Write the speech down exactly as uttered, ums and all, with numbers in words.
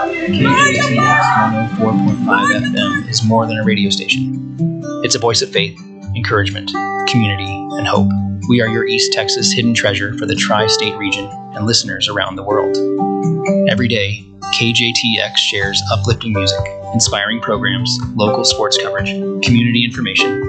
K J T X one oh four point five F M is more than a radio station. It's a voice of faith, encouragement, community, and hope. We are your East Texas hidden treasure for the tri-state region and listeners around the world. Every day, K J T X shares uplifting music, inspiring programs, local sports coverage, community information,